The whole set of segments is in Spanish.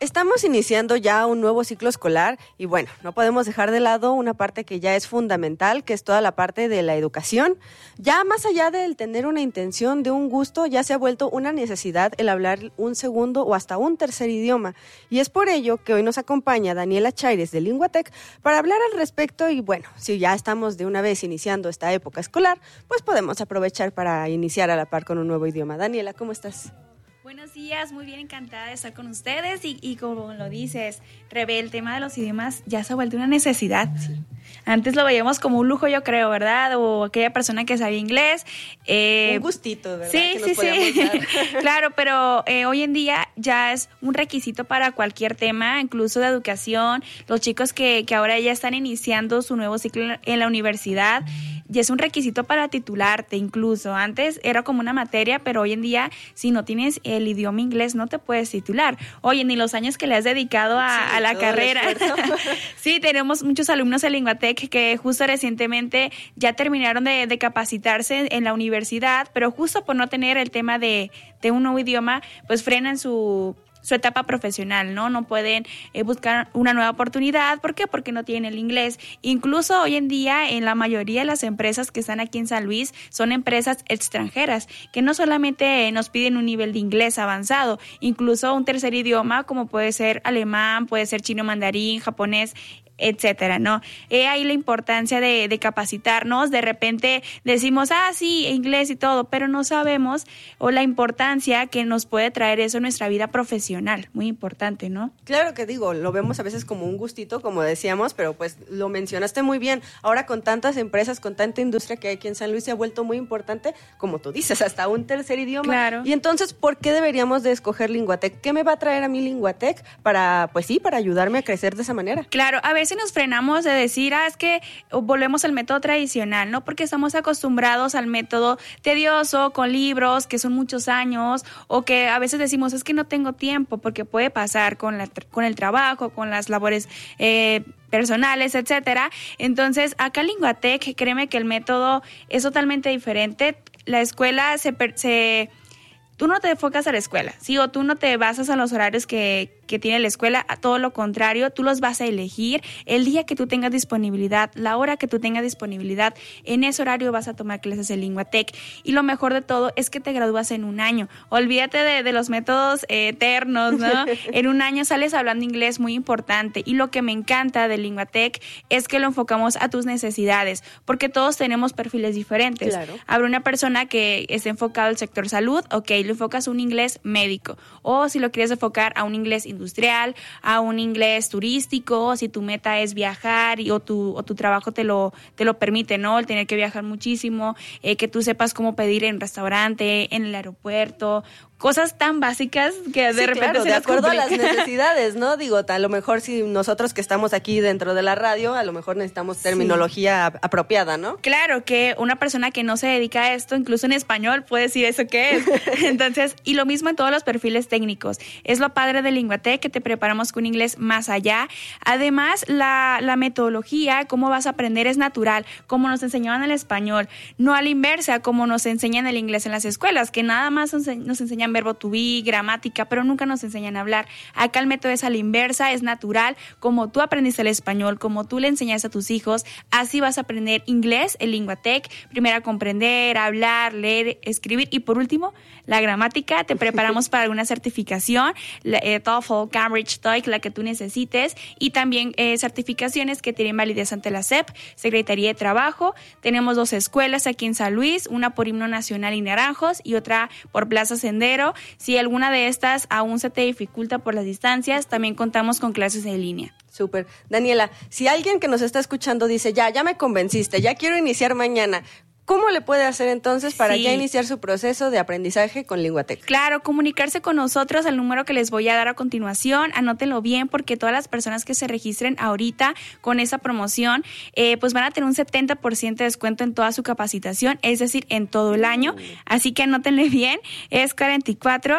Estamos iniciando ya un nuevo ciclo escolar y bueno, no podemos dejar de lado una parte que ya es fundamental, que es toda la parte de la educación. Ya más allá del tener una intención, de un gusto, ya se ha vuelto una necesidad el hablar un segundo o hasta un tercer idioma. Y es por ello que hoy nos acompaña Daniela Chaires de Linguatec para hablar al respecto y bueno, si ya estamos de una vez iniciando esta época escolar, pues podemos aprovechar para iniciar a la par con un nuevo idioma. Daniela, ¿cómo estás? Buenos días, muy bien, encantada de estar con ustedes y como lo dices, Rebe, el tema de los idiomas ya se ha vuelto una necesidad. Sí. Antes lo veíamos como un lujo, yo creo, ¿verdad? O aquella persona que sabía inglés. Un gustito, ¿verdad? Sí, que sí. Claro, pero hoy en día ya es un requisito para cualquier tema, incluso de educación. Los chicos que ahora ya están iniciando su nuevo ciclo en la universidad, ya es un requisito para titularte incluso. Antes era como una materia, pero hoy en día, si no tienes el idioma inglés, no te puedes titular. Oye, ni los años que le has dedicado a la carrera. Sí, tenemos muchos alumnos en Linguatec que justo recientemente ya terminaron de capacitarse en la universidad, pero justo por no tener el tema de un nuevo idioma, pues frenan su etapa profesional, ¿no? No pueden buscar una nueva oportunidad. ¿Por qué? Porque no tienen el inglés. Incluso hoy en día, en la mayoría de las empresas que están aquí en San Luis, son empresas extranjeras, que no solamente nos piden un nivel de inglés avanzado, incluso un tercer idioma, como puede ser alemán, puede ser chino mandarín, japonés, etcétera, ¿no? Ahí la importancia de capacitarnos. De repente decimos, sí, inglés y todo, pero no sabemos o la importancia que nos puede traer eso en nuestra vida profesional. Muy importante, ¿no? Claro que digo, lo vemos a veces como un gustito, como decíamos, pero pues lo mencionaste muy bien. Ahora con tantas empresas, con tanta industria que hay aquí en San Luis, se ha vuelto muy importante, como tú dices, hasta un tercer idioma. Claro. Y entonces, ¿por qué deberíamos de escoger Linguatec? ¿Qué me va a traer a mí Linguatec para ayudarme a crecer de esa manera? Claro, a veces nos frenamos de decir, es que volvemos al método tradicional, ¿no? Porque estamos acostumbrados al método tedioso, con libros, que son muchos años, o que a veces decimos, es que no tengo tiempo, porque puede pasar con el trabajo, con las labores personales, etcétera. Entonces, acá en Linguatec, créeme que el método es totalmente diferente. La escuela tú no te enfocas a la escuela, ¿sí? O tú no te basas en los horarios que tiene la escuela, a todo lo contrario, tú los vas a elegir el día que tú tengas disponibilidad, la hora que tú tengas disponibilidad, en ese horario vas a tomar clases en Linguatec. Y lo mejor de todo es que te gradúas en un año. Olvídate de los métodos eternos, ¿no? En un año sales hablando inglés, muy importante. Y lo que me encanta de Linguatec es que lo enfocamos a tus necesidades, porque todos tenemos perfiles diferentes. Claro. Habrá una persona que esté enfocado al sector salud, ok, lo enfocas a un inglés médico. O si lo quieres enfocar a un inglés industrial, a un inglés turístico, si tu meta es viajar o tu trabajo te lo permite, ¿no? El tener que viajar muchísimo, que tú sepas cómo pedir en restaurante, en el aeropuerto, cosas tan básicas que de repente claro, se de las acuerdo complica. a las necesidades, ¿no? Digo, a lo mejor si nosotros que estamos aquí dentro de la radio, a lo mejor necesitamos terminología apropiada, ¿no? Claro, que una persona que no se dedica a esto, incluso en español, puede decir eso qué es. Entonces, y lo mismo en todos los perfiles técnicos. Es lo padre de Linguatec, que te preparamos con inglés más allá. Además, la metodología, cómo vas a aprender, es natural, como nos enseñaban el español, no a la inversa, como nos enseñan el inglés en las escuelas, que nada más nos enseñan verbo to be, gramática, pero nunca nos enseñan a hablar. Acá el método es a la inversa, es natural, como tú aprendiste el español, como tú le enseñas a tus hijos, así vas a aprender inglés en Linguatec. Primero a comprender, a hablar, leer, escribir y por último, la gramática. Te preparamos para alguna certificación, TOEFL, Cambridge, TOEIC, la que tú necesites, y también certificaciones que tienen validez ante la SEP, Secretaría de Trabajo. Tenemos 2 escuelas aquí en San Luis, una por Himno Nacional y Naranjos y otra por Plaza Sendero. Si alguna de estas aún se te dificulta por las distancias, también contamos con clases en línea. Súper. Daniela, si alguien que nos está escuchando dice, ya me convenciste, ya quiero iniciar mañana, ¿cómo le puede hacer entonces para ya iniciar su proceso de aprendizaje con Linguatec? Claro, comunicarse con nosotros al número que les voy a dar a continuación. Anótenlo bien porque todas las personas que se registren ahorita con esa promoción, pues van a tener un 70% de descuento en toda su capacitación, es decir, en todo el año. Así que anótenle bien, es 44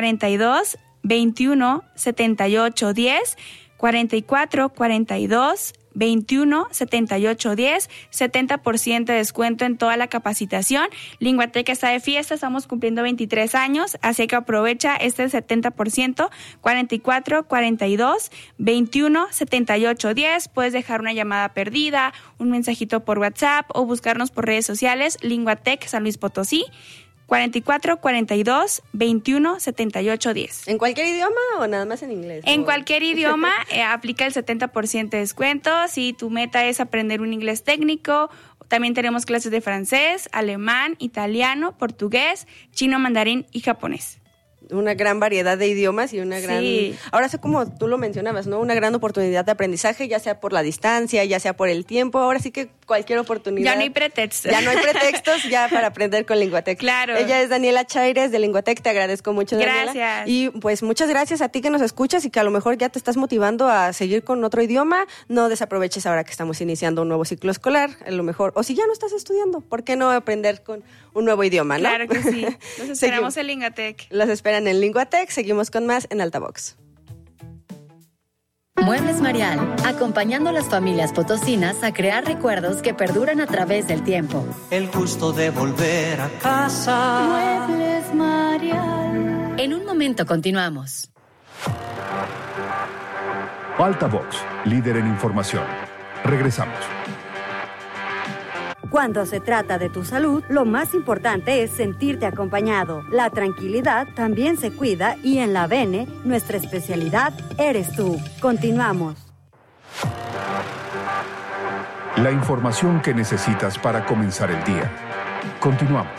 42 21 78 10, 44 42 217810, 70% de descuento en toda la capacitación. Linguatec está de fiesta, estamos cumpliendo 23 años, así que aprovecha este 70%, 44 42 21 78 10. Puedes dejar una llamada perdida, un mensajito por WhatsApp o buscarnos por redes sociales, Linguatec San Luis Potosí, 44 42 21 78 10. ¿En cualquier idioma o nada más en inglés? En cualquier idioma aplica el 70% de descuento. Si tu meta es aprender un inglés técnico, también tenemos clases de francés, alemán, italiano, portugués, chino, mandarín y japonés. Una gran variedad de idiomas y una gran... Sí. Ahora sí, como tú lo mencionabas, ¿no? Una gran oportunidad de aprendizaje, ya sea por la distancia, ya sea por el tiempo. Ahora sí que cualquier oportunidad... Ya no hay pretextos. Ya no hay pretextos ya para aprender con Linguatec. Claro. Ella es Daniela Chaires de Linguatec, te agradezco mucho, Daniela. Gracias. Y pues muchas gracias a ti que nos escuchas y que a lo mejor ya te estás motivando a seguir con otro idioma. No desaproveches ahora que estamos iniciando un nuevo ciclo escolar, a lo mejor. O si ya no estás estudiando, ¿por qué no aprender con un nuevo idioma, no? Claro que sí. Los esperamos en Linguatec. Los esperan en Linguatec. Seguimos con más en Altavox. Muebles Marial, acompañando a las familias potosinas a crear recuerdos que perduran a través del tiempo. El gusto de volver a casa. Muebles Marial. En un momento continuamos. Altavox, líder en información. Regresamos. Cuando se trata de tu salud, lo más importante es sentirte acompañado. La tranquilidad también se cuida y en la Bene, nuestra especialidad eres tú. Continuamos. La información que necesitas para comenzar el día. Continuamos.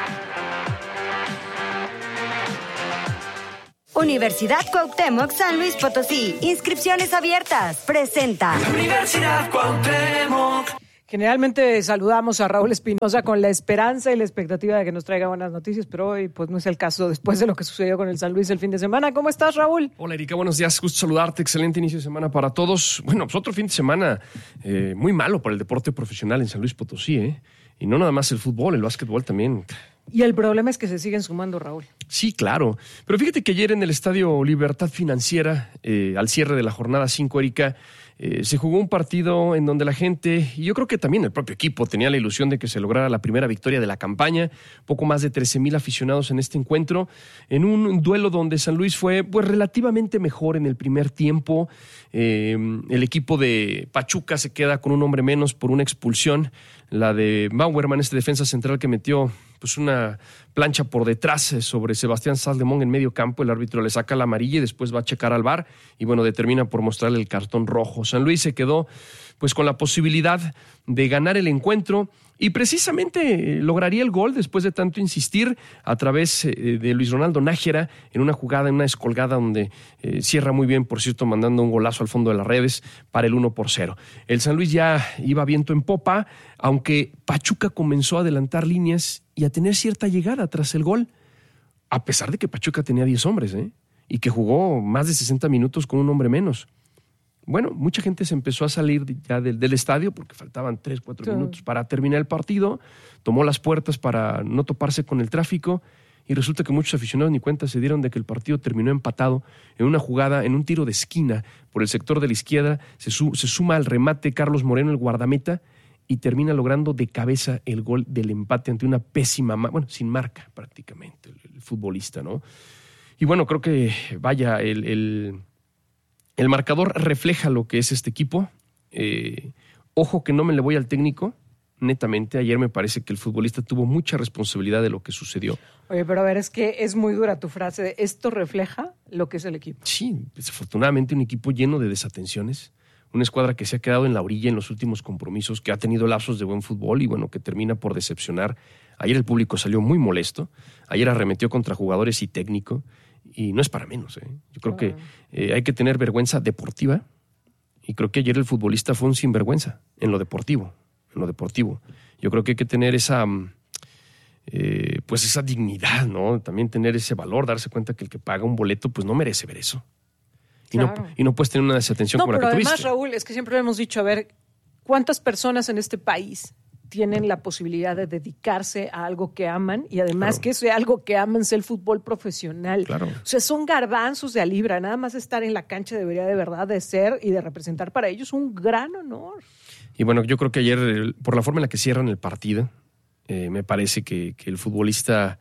Universidad Cuauhtémoc San Luis Potosí. Inscripciones abiertas. Presenta. Universidad Cuauhtémoc. Generalmente saludamos a Raúl Espinosa con la esperanza y la expectativa de que nos traiga buenas noticias, pero hoy pues no es el caso después de lo que sucedió con el San Luis el fin de semana. ¿Cómo estás, Raúl? Hola, Erika, buenos días, gusto saludarte, excelente inicio de semana para todos. Bueno, pues otro fin de semana muy malo para el deporte profesional en San Luis Potosí, ¿eh? Y no nada más el fútbol, el básquetbol también. Y el problema es que se siguen sumando, Raúl. Sí, claro. Pero fíjate que ayer en el Estadio Libertad Financiera, al cierre de la jornada 5, Erika, se jugó un partido en donde la gente, y yo creo que también el propio equipo, tenía la ilusión de que se lograra la primera victoria de la campaña. Poco más de 13,000 aficionados en este encuentro, en un duelo donde San Luis fue pues relativamente mejor en el primer tiempo. El equipo de Pachuca se queda con un hombre menos por una expulsión, la de Bauerman, este defensa central que metió pues una plancha por detrás sobre Sebastián Saldemón en medio campo. El árbitro le saca la amarilla y después va a checar al VAR y bueno, determina por mostrarle el cartón rojo. San Luis se quedó pues con la posibilidad de ganar el encuentro y precisamente lograría el gol después de tanto insistir a través de Luis Ronaldo Nájera en una jugada, en una descolgada donde cierra muy bien, por cierto, mandando un golazo al fondo de las redes para el 1-0. El San Luis ya iba viento en popa, aunque Pachuca comenzó a adelantar líneas y a tener cierta llegada tras el gol, a pesar de que Pachuca tenía 10 hombres, y que jugó más de 60 minutos con un hombre menos. Bueno, mucha gente se empezó a salir ya del estadio porque faltaban 3-4 minutos para terminar el partido, tomó las puertas para no toparse con el tráfico y resulta que muchos aficionados ni cuenta se dieron de que el partido terminó empatado en una jugada, en un tiro de esquina por el sector de la izquierda. Se suma al remate Carlos Moreno, el guardameta, y termina logrando de cabeza el gol del empate ante una pésima, sin marca prácticamente, el futbolista, ¿no? Y bueno, creo que vaya, el marcador refleja lo que es este equipo. Ojo que no me le voy al técnico, netamente. Ayer me parece que el futbolista tuvo mucha responsabilidad de lo que sucedió. Oye, pero a ver, es que es muy dura tu frase. ¿Esto refleja lo que es el equipo? Sí, desafortunadamente un equipo lleno de desatenciones. Una escuadra que se ha quedado en la orilla en los últimos compromisos, que ha tenido lapsos de buen fútbol y bueno, que termina por decepcionar. Ayer el público salió muy molesto. Ayer arremetió contra jugadores y técnico. Y no es para menos, Yo creo que hay que tener vergüenza deportiva y creo que ayer el futbolista fue un sinvergüenza en lo deportivo. Yo creo que hay que tener esa dignidad, ¿no? También tener ese valor, darse cuenta que el que paga un boleto pues no merece ver eso. Claro. Y no puedes tener una desatención como la que tuviste. No, pero además, Raúl, es que siempre lo hemos dicho, a ver, ¿cuántas personas en este país tienen la posibilidad de dedicarse a algo que aman y además que ese algo que aman sea el fútbol profesional. Claro. O sea, son garbanzos de a libra. Nada más estar en la cancha debería de verdad de ser y de representar para ellos un gran honor. Y bueno, yo creo que ayer, por la forma en la que cierran el partido, me parece que el futbolista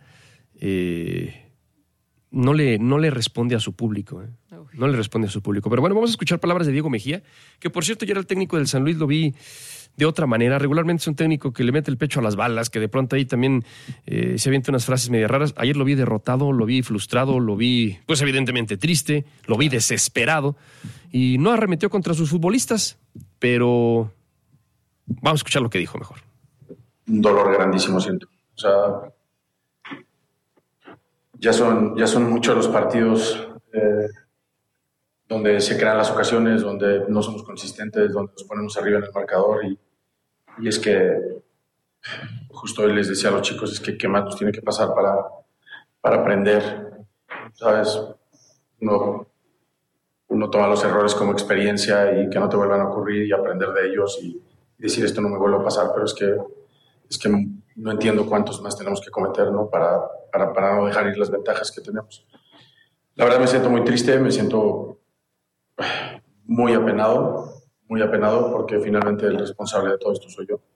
no le responde a su público. No le responde a su público. Pero bueno, vamos a escuchar palabras de Diego Mejía, que por cierto, ya era el técnico del San Luis, lo vi de otra manera. Regularmente es un técnico que le mete el pecho a las balas, que de pronto ahí también se avienta unas frases medio raras. Ayer lo vi derrotado, lo vi frustrado, lo vi, pues evidentemente triste, lo vi desesperado y no arremetió contra sus futbolistas, pero vamos a escuchar lo que dijo mejor. Un dolor grandísimo siento. O sea, ya son muchos los partidos donde se crean las ocasiones, donde no somos consistentes, donde nos ponemos arriba en el marcador y es que justo hoy les decía a los chicos, es que qué más nos tiene que pasar para aprender, ¿sabes? Uno toma los errores como experiencia y que no te vuelvan a ocurrir y aprender de ellos y decir esto no me vuelve a pasar, pero es que no entiendo cuántos más tenemos que cometer, ¿no? Para no dejar ir las ventajas que tenemos. La verdad me siento muy triste, me siento muy apenado porque finalmente el responsable de todo esto soy yo.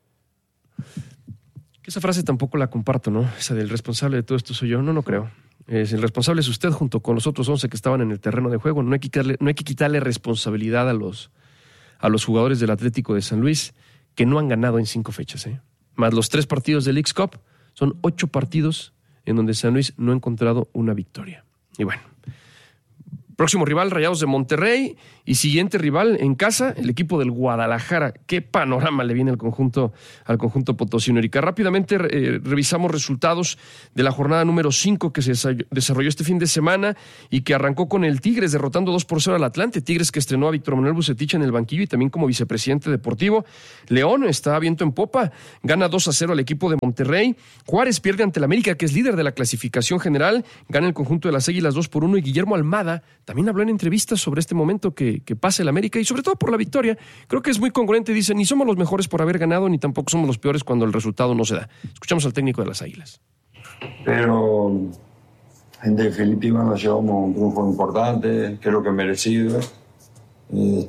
Esa frase tampoco la comparto, ¿no? Esa del responsable de todo esto soy yo, no creo. El responsable es usted junto con los otros 11 que estaban en el terreno de juego. No hay que quitarle responsabilidad a los jugadores del Atlético de San Luis que no han ganado en 5 fechas, más los 3 partidos del Leagues Cup, son 8 partidos en donde San Luis no ha encontrado una victoria. Y bueno, próximo rival, Rayados de Monterrey, y siguiente rival en casa, el equipo del Guadalajara. Qué panorama le viene al conjunto potosino. Erika, rápidamente revisamos resultados de la jornada número 5 que se desarrolló este fin de semana y que arrancó con el Tigres derrotando 2-0 al Atlante. Tigres que estrenó a Víctor Manuel Vucetich en el banquillo y también como vicepresidente deportivo. León está viento en popa, gana 2-0 al equipo de Monterrey. Juárez pierde ante el América, que es líder de la clasificación general, gana el conjunto de las Águilas 2-1 y Guillermo Almada también habló en entrevistas sobre este momento que pasa el América y sobre todo por la victoria. Creo que es muy congruente, dice, ni somos los mejores por haber ganado, ni tampoco somos los peores cuando el resultado no se da. Escuchamos al técnico de las Águilas. Pero en definitiva nos llevamos un triunfo importante, creo que merecido. Y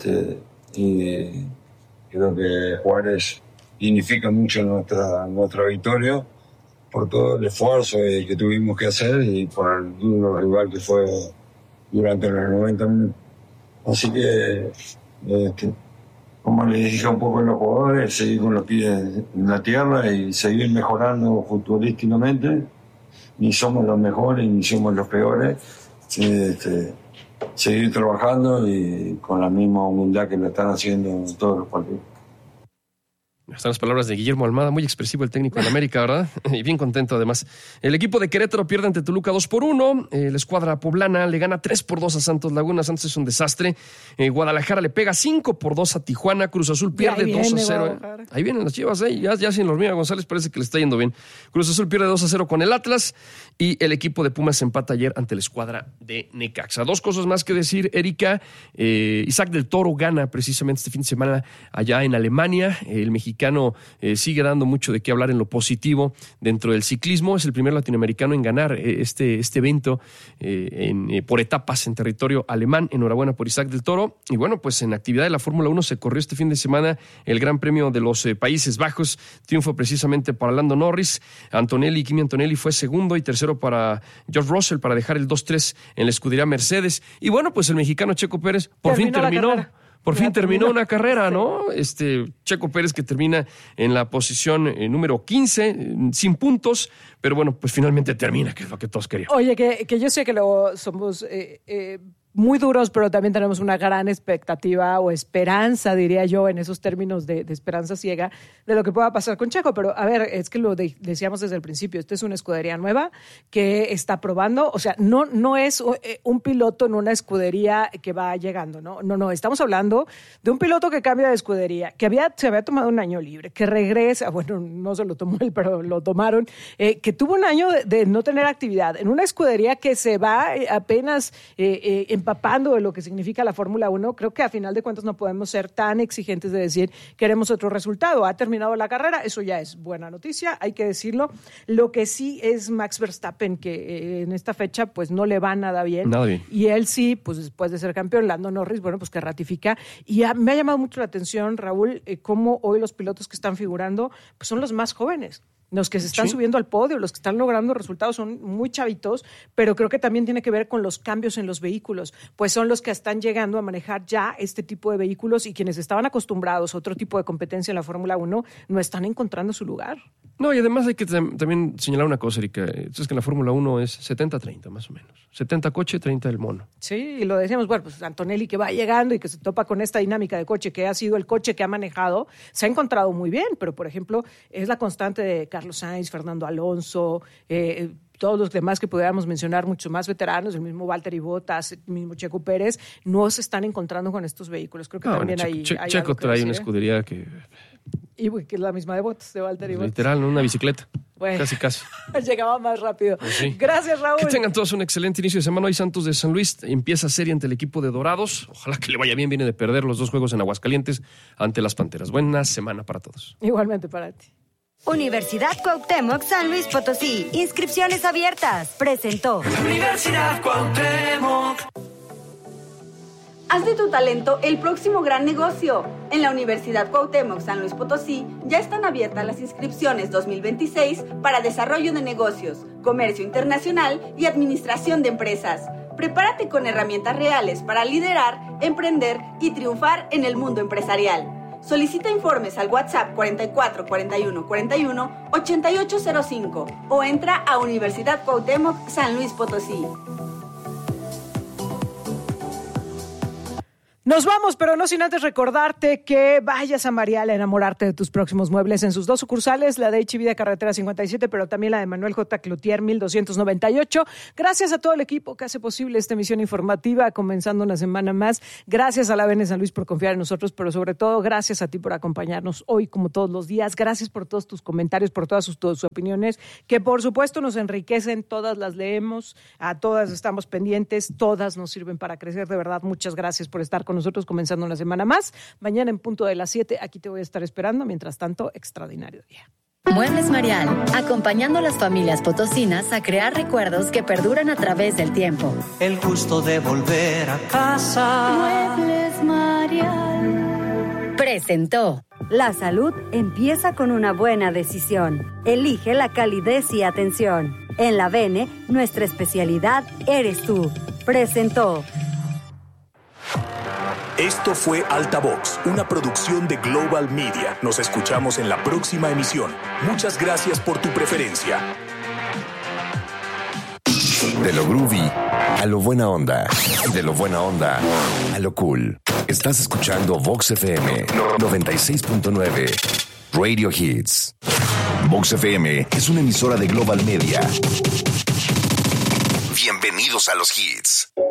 creo que Juárez significa mucho nuestra victoria por todo el esfuerzo que tuvimos que hacer y por el duro rival que fue durante los 90 minutos. Así que, como le dije un poco a los jugadores, seguir con los pies en la tierra y seguir mejorando futbolísticamente. Ni somos los mejores ni somos los peores. Seguir trabajando y con la misma humildad que lo están haciendo en todos los partidos. Están las palabras de Guillermo Almada, muy expresivo el técnico de América, ¿verdad? Y bien contento además. El equipo de Querétaro pierde ante Toluca 2-1. La escuadra poblana le gana 3-2 a Santos Laguna. Santos es un desastre. Guadalajara le pega 5-2 a Tijuana. Cruz Azul pierde 2-0. Ahí vienen las Chivas, ya sin Hormiga González parece que le está yendo bien. Cruz Azul pierde 2-0 con el Atlas y el equipo de Pumas empata ayer ante la escuadra de Necaxa. 2 cosas más que decir, Erika. Isaac del Toro gana precisamente este fin de semana allá en Alemania. El mexicano sigue dando mucho de qué hablar en lo positivo dentro del ciclismo. Es el primer latinoamericano en ganar este evento por etapas en territorio alemán. Enhorabuena por Isaac del Toro. Y bueno, pues en actividad de la Fórmula 1 se corrió este fin de semana el Gran Premio de los Países Bajos. Triunfo precisamente para Lando Norris. Kimi Antonelli fue segundo y tercero para George Russell para dejar el 2-3 en la escudería Mercedes. Y bueno, pues el mexicano Checo Pérez por fin terminó. Por fin terminó una carrera, ¿no? Checo Pérez que termina en la posición número 15, sin puntos, pero bueno, pues finalmente termina, que es lo que todos queríamos. Oye, que yo sé que luego somos muy duros, pero también tenemos una gran expectativa o esperanza, diría yo, en esos términos de esperanza ciega de lo que pueda pasar con Checo. Pero, a ver, es que lo decíamos desde el principio, esta es una escudería nueva que está probando, o sea, no es un piloto en una escudería que va llegando, no, estamos hablando de un piloto que cambia de escudería, que se había tomado un año libre, que regresa, bueno, no se lo tomó él, pero lo tomaron, que tuvo un año de no tener actividad, en una escudería que se va apenas empapando de lo que significa la Fórmula 1, creo que a final de cuentas no podemos ser tan exigentes de decir queremos otro resultado. Ha terminado la carrera, eso ya es buena noticia, hay que decirlo. Lo que sí es Max Verstappen, que en esta fecha pues no le va nada bien. Nada bien. Y él sí, pues después de ser campeón, Lando Norris, bueno, pues que ratifica. Y me ha llamado mucho la atención, Raúl, cómo hoy los pilotos que están figurando pues son los más jóvenes. Los que se están subiendo al podio, los que están logrando resultados son muy chavitos, pero creo que también tiene que ver con los cambios en los vehículos, pues son los que están llegando a manejar ya este tipo de vehículos y quienes estaban acostumbrados a otro tipo de competencia en la Fórmula 1 no están encontrando su lugar. No, y además hay que también señalar una cosa, Erika, es que en la Fórmula 1 es 70-30 más o menos, 70 coche, 30 el mono. Sí, y lo decíamos, bueno, pues Antonelli que va llegando y que se topa con esta dinámica de coche que ha sido el coche que ha manejado, se ha encontrado muy bien, pero por ejemplo es la constante de Carlos Sainz, Fernando Alonso, todos los demás que pudiéramos mencionar, mucho más veteranos, el mismo Valtteri Bottas, el mismo Checo Pérez, no se están encontrando con estos vehículos. Creo que también hay Checo trae una escudería que... Y que es la misma de Bottas, de Valtteri Bottas. Literal, ¿no? Una bicicleta. Bueno, casi. Llegaba más rápido. Pues sí. Gracias, Raúl. Que tengan todos un excelente inicio de semana. Hoy Santos de San Luis empieza serie ante el equipo de Dorados. Ojalá que le vaya bien. Viene de perder los 2 juegos en Aguascalientes ante las Panteras. Buena semana para todos. Igualmente para ti. Universidad Cuauhtémoc San Luis Potosí. Inscripciones abiertas. Presentó. Universidad Cuauhtémoc. Haz de tu talento el próximo gran negocio. En la Universidad Cuauhtémoc San Luis Potosí ya están abiertas las inscripciones 2026 para desarrollo de negocios, comercio internacional y administración de empresas. Prepárate con herramientas reales para liderar, emprender y triunfar en el mundo empresarial. Solicita informes al WhatsApp 44 41 41 8805 o entra a Universidad Cuauhtémoc San Luis Potosí. Nos vamos, pero no sin antes recordarte que vayas a Marial a enamorarte de tus próximos muebles en sus 2 sucursales, la de H-Vida Carretera 57, pero también la de Manuel J. Cloutier 1298. Gracias a todo el equipo que hace posible esta emisión informativa, comenzando una semana más. Gracias a la BN San Luis por confiar en nosotros, pero sobre todo gracias a ti por acompañarnos hoy como todos los días. Gracias por todos tus comentarios, por todas sus opiniones, que por supuesto nos enriquecen, todas las leemos, a todas estamos pendientes, todas nos sirven para crecer. De verdad, muchas gracias por estar con nosotros comenzando una semana más. Mañana en punto de las 7, aquí te voy a estar esperando. Mientras tanto, extraordinario día. Muebles Marial, acompañando a las familias potosinas a crear recuerdos que perduran a través del tiempo. El gusto de volver a casa. Muebles Marial presentó. La salud empieza con una buena decisión. Elige la calidez y atención. En la BN, nuestra especialidad eres tú. Presentó. Esto fue Altavox, una producción de Global Media. Nos escuchamos en la próxima emisión. Muchas gracias por tu preferencia. De lo groovy a lo buena onda. De lo buena onda a lo cool. Estás escuchando Vox FM 96.9 Radio Hits. Vox FM es una emisora de Global Media. Bienvenidos a los hits.